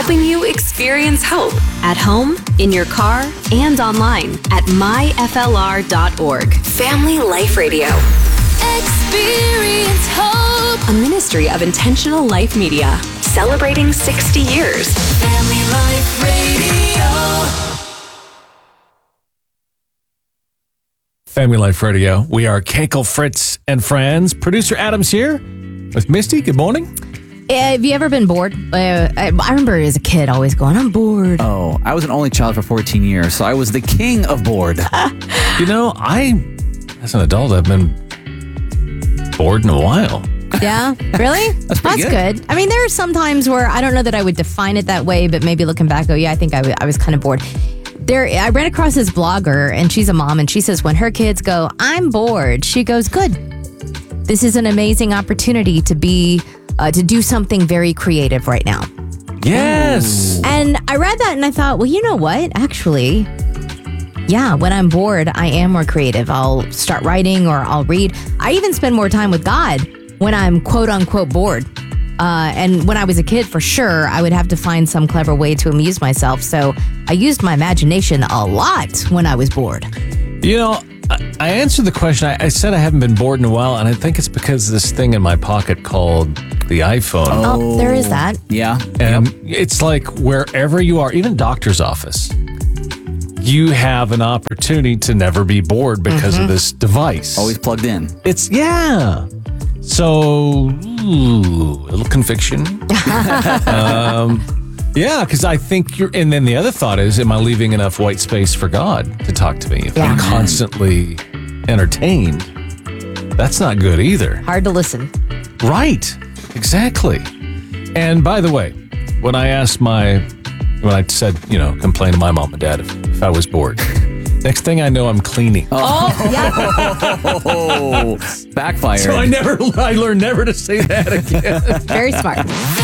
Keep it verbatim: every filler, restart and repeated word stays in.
helping you experience hope at home, in your car, and online at my f l r dot org. Family Life Radio. Experience hope. A ministry of Intentional Life Media. Celebrating sixty years. Family Life Radio. Family Life Radio. We are Kekel, Fritz, and friends. Producer Adam's here with Misty. Good morning. Uh, have you ever been bored? Uh, I, I remember as a kid always going, I'm bored. Oh, I was an only child for fourteen years, so I was the king of bored. You know, I, as an adult, I've been bored in a while. Yeah? Really? That's pretty That's good. I mean, there are some times where I don't know that I would define it that way, but maybe looking back, oh, yeah, I think I, w- I was kind of bored. There, I ran across this blogger, and she's a mom, and she says when her kids go, I'm bored, she goes, good. This is an amazing opportunity to be, uh, to do something very creative right now. Yes. And I read that, and I thought, well, you know what? Actually, yeah, when I'm bored, I am more creative. I'll start writing or I'll read. I even spend more time with God when I'm quote unquote bored. Uh, and when I was a kid, for sure, I would have to find some clever way to amuse myself. So I used my imagination a lot when I was bored. You know, I, I answered the question. I, I said I haven't been bored in a while, and I think it's because of this thing in my pocket called the iPhone. Oh, there is that. Yeah. And it's like wherever you are, even doctor's office, you have an opportunity to never be bored because Mm-hmm. of this device. Always plugged in. It's, yeah. So, ooh, a little conviction. um, yeah, because I think you're, and then the other thought is, am I leaving enough white space for God to talk to me? If Yeah. I'm constantly entertained, that's not good either. Hard to listen. Right, exactly. And by the way, when I asked my, when I said, you know, complain to my mom and dad if, if I was bored, next thing I know, I'm cleaning. Oh, yeah. Oh, backfired. So I never, I learned never to say that again. Very smart.